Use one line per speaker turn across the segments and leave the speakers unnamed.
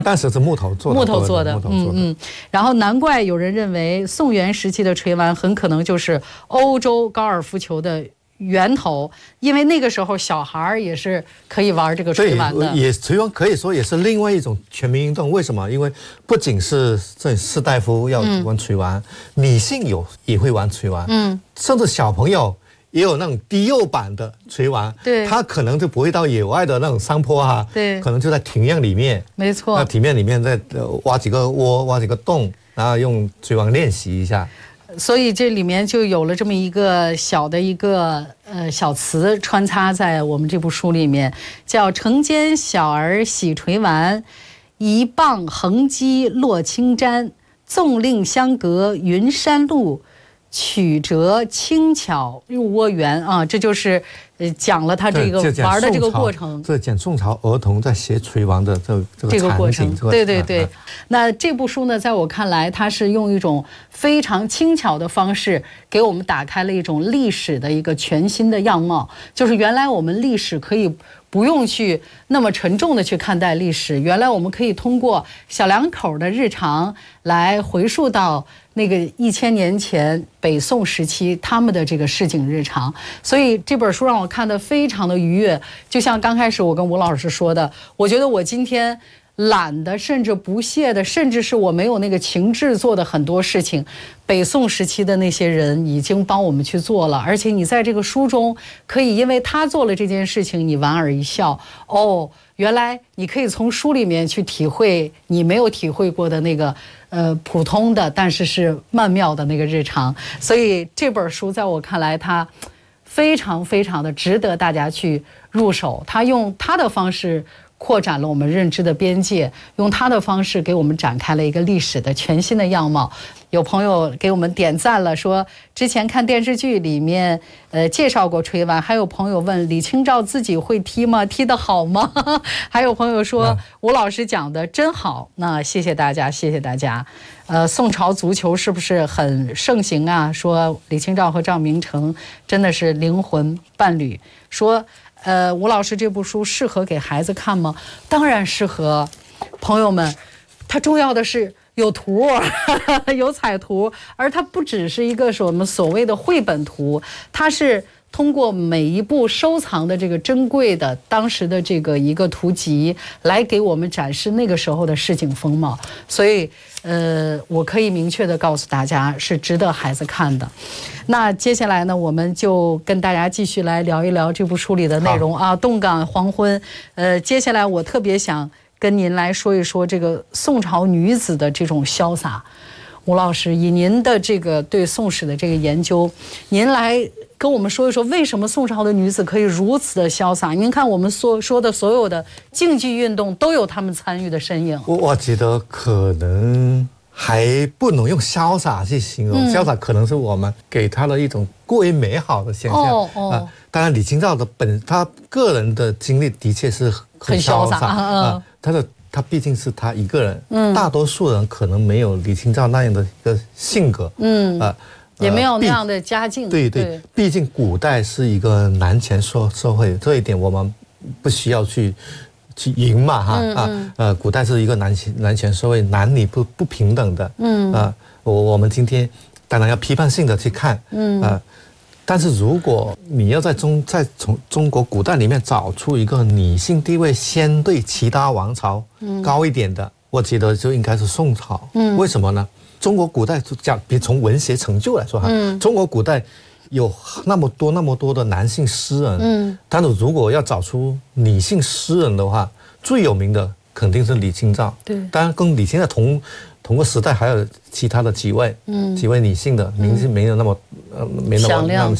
当时是木头做的，
然后难怪有人认为宋元时期的锤丸很可能就是欧洲高尔夫球的源头，因为那个时候小孩也是可以玩这个锤丸的。
也锤丸可以说也是另外一种全民运动。为什么？因为不仅是这士大夫要玩锤丸，女性也会玩锤丸，甚至小朋友也有那种低幼版的锤丸，
对，
他可能就不会到野外的那种山坡哈，
对，
可能就在庭院里面，
没错，
那庭院里面再挖几个窝，挖几个洞，然后用锤丸练习一下。
所以这里面就有了这么一个小的一个小词穿插在我们这部书里面，叫城间小儿喜锤丸，一棒横击落青毡，纵令相隔云山路，曲折轻巧入窝园啊，这就是讲了他这个玩的这个过程。
这讲宋朝儿童在学锤丸的这个过程。
对。那这部书呢，在我看来，它是用一种非常轻巧的方式，给我们打开了一种历史的一个全新的样貌。就是原来我们历史可以不用去那么沉重的去看待历史，原来我们可以通过小两口的日常来回溯到那个1000年前北宋时期他们的这个市井日常。所以这本书让我看得非常的愉悦，就像刚开始我跟吴老师说的，我觉得我今天懒的甚至不屑的，甚至是我没有那个情志做的很多事情，北宋时期的那些人已经帮我们去做了。而且你在这个书中可以因为他做了这件事情你莞尔一笑，哦，原来你可以从书里面去体会你没有体会过的那个普通的但是曼妙的那个日常。所以这本书在我看来它非常非常的值得大家去入手，他用他的方式扩展了我们认知的边界，用他的方式给我们展开了一个历史的全新的样貌。有朋友给我们点赞了，说之前看电视剧里面介绍过锤丸，还有朋友问李清照自己会踢吗？踢得好吗？还有朋友说吴老师讲的真好，那谢谢大家，谢谢大家。宋朝足球是不是很盛行啊？说李清照和赵明诚真的是灵魂伴侣。说吴老师这部书适合给孩子看吗？当然适合，朋友们，它重要的是有图有彩图，而它不只是一个我们所谓的绘本图，它是通过每一部收藏的这个珍贵的当时的这个一个图集来给我们展示那个时候的市井风貌。所以我可以明确的告诉大家，是值得孩子看的。那接下来呢，我们就跟大家继续来聊一聊这部书里的内容啊，动感黄昏。接下来我特别想跟您来说一说这个宋朝女子的这种潇洒。吴老师，以您的这个对宋史的这个研究，您来跟我们说一说，为什么宋朝的女子可以如此的潇洒？您看我们说的所有的竞技运动都有她们参与的身影。
我觉得可能还不能用潇洒去形容，潇洒可能是我们给她的一种过于美好的想象。当然李清照的她个人的经历的确是很潇洒他毕竟是他一个人，大多数人可能没有李清照那样的一个性格，
也没有那样的家境。
对，毕竟古代是一个男权社会，这一点我们不需要去赢嘛古代是一个男权社会，男女不平等的，我们今天当然要批判性的去看，但是如果你要在从中国古代里面找出一个女性地位相对其他王朝高一点的，我觉得就应该是宋朝。为什么呢？中国古代就讲，比如从文学成就来说中国古代有那么多的男性诗人，但是如果要找出女性诗人的话，最有名的肯定是李清照。对，当然跟李清照同个时代还有其他的几位女性的名字没有那么响亮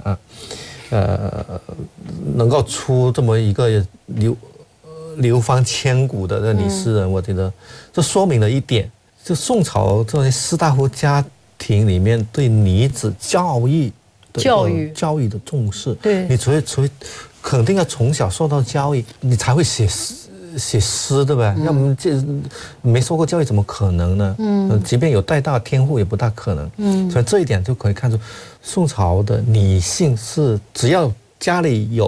能够出这么一个流芳千古的女诗人，我觉得这说明了一点，就宋朝这些士大夫家庭里面对女子教育的重视。对，你除非肯定要从小受到教育，你才会写诗，对吧？要么这没受过教育怎么可能呢？即便有带大天赋也不大可能。所以这一点就可以看出，宋朝的女性是只要家里有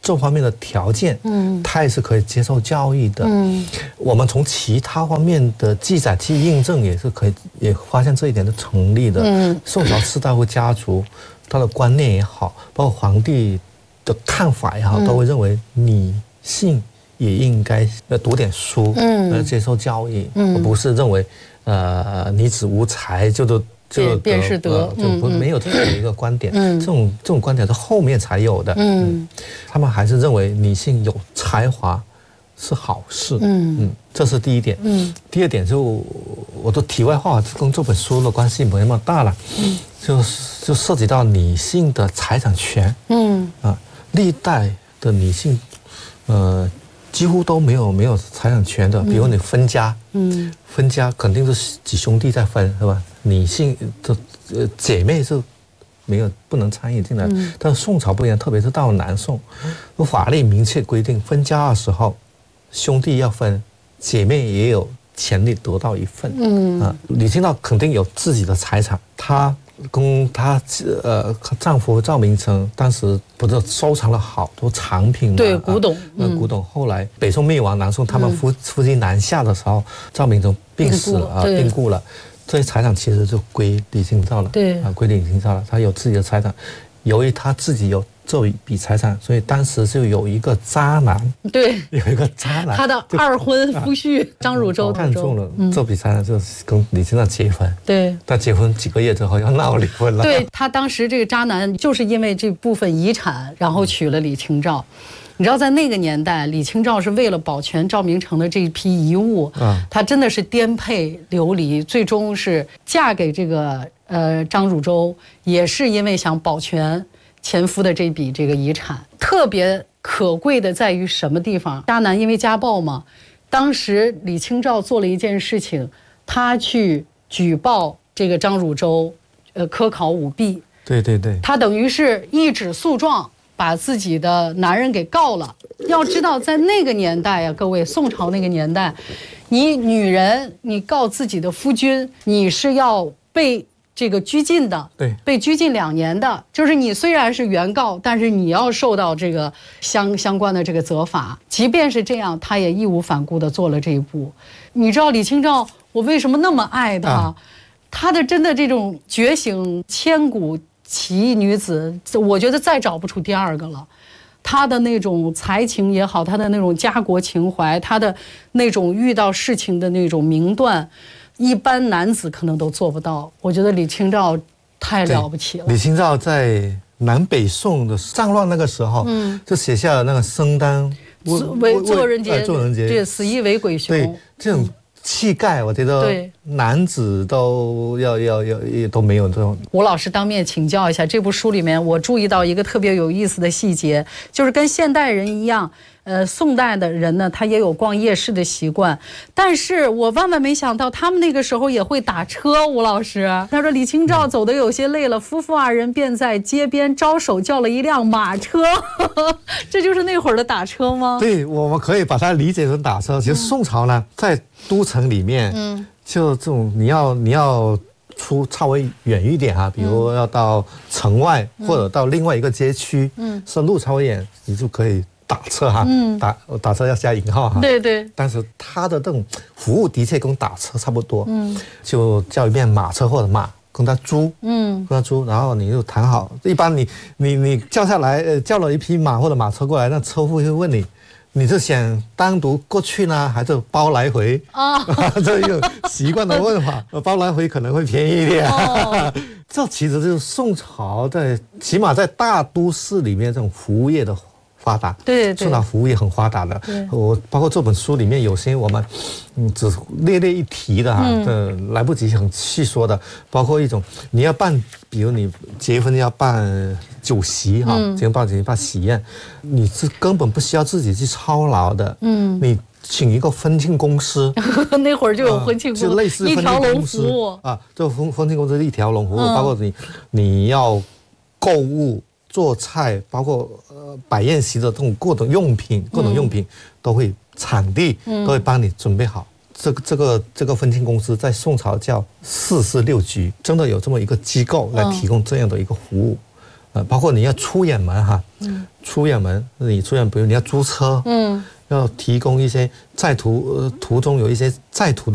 这方面的条件，他也是可以接受教育的。我们从其他方面的记载去印证，也是可以，也发现这一点是成立的。宋朝士大夫家族，他的观念也好，包括皇帝的看法也好，都会认为女性也应该读点书，接受教育，而不是认为女子无才就便是德，就没有这样的一个观点。这种观点是后面才有的。他们还是认为女性有才华是好事。这是第一点。第二点就我的题外话，跟这本书的关系没那么大了。就涉及到女性的财产权。历代的女性，几乎都没有财产权的。比如你分家，分家肯定是几兄弟在分，是吧？女性的姐妹是不能参与进来。但是宋朝不一样，特别是到南宋，法律明确规定，分家的时候，兄弟要分，姐妹也有权利得到一份。李清照肯定有自己的财产，她跟她丈夫赵明诚当时不是收藏了好多藏品吗？
对，古董。
古董。后来北宋灭亡，南宋他们夫妻南下的时候，赵明诚病死了，病故了。这些财产其实就归李清照了。对，归李清照了。他有自己的财产，由于他自己有这一笔财产，所以当时就有一个渣男。对，有一个渣男，
他的二婚夫婿张汝舟
看中了这笔财产，就跟李清照结婚。
对，
但结婚几个月之后要闹离婚了。
对，他当时这个渣男就是因为这部分遗产，然后娶了李清照。你知道，在那个年代，李清照是为了保全赵明诚的这一批遗物，她真的是颠沛流离，最终是嫁给这个张汝舟，也是因为想保全前夫的这笔这个遗产。特别可贵的在于什么地方？渣男因为家暴嘛，当时李清照做了一件事情，她去举报这个张汝舟，科考舞弊。
对对对，
她等于是一纸诉状，把自己的男人给告了。要知道，在那个年代呀，各位，宋朝那个年代，你女人你告自己的夫君，你是要被这个拘禁的，对，被拘禁2年的。就是你虽然是原告，但是你要受到这个相关的这个责罚。即便是这样，他也义无反顾地做了这一步。你知道李清照，我为什么那么爱她？她的真的这种觉醒千古奇异女子，我觉得再找不出第二个了。她的那种才情也好，她的那种家国情怀，她的那种遇到事情的那种明断，一般男子可能都做不到。我觉得李清照太了不起了。
李清照在南北宋的战乱那个时候，就写下了那个生当
做人杰，对，死亦为鬼雄。
对，这种气概，我觉得男子都都没有这种。
吴老师当面请教一下，这部书里面我注意到一个特别有意思的细节，就是跟现代人一样，宋代的人呢，他也有逛夜市的习惯，但是我万万没想到，他们那个时候也会打车。吴老师他说，李清照走得有些累了，夫妇2人便在街边招手叫了一辆马车。这就是那会儿的打车吗？
对，我们可以把它理解成打车。其实宋朝呢，在都城里面，就这种你要出稍微远一点比如要到城外，或者到另外一个街区，是路稍微远，你就可以打车打车要加引号
对对。
但是它的这种服务的确跟打车差不多，就叫一遍马车或者马，跟他租，然后你就谈好。一般你叫下来，叫了一匹马或者马车过来，那车夫会问你是想单独过去呢，还是包来回？这一个习惯的问法，包来回可能会便宜一点。这其实就是宋朝起码在大都市里面这种服务业的发达。对，宋朝服务业很发达的。我包括这本书里面有些我们只略一提的来不及很细说的，包括一种你要办，比如你结婚要办酒席结婚办喜宴，你是根本不需要自己去操劳的。你请一个婚庆公司，
那会儿就有婚庆公司，
就类似婚庆公司这婚庆公司一条龙服务，包括你要购物、做菜，包括摆宴席的这种各种用品都会，场地都会帮你准备好。这个婚庆公司在宋朝叫446局，真的有这么一个机构来提供这样的一个服务。 包括你要出远门哈，出远门，比如你要租车，要提供一些途中有一些在途的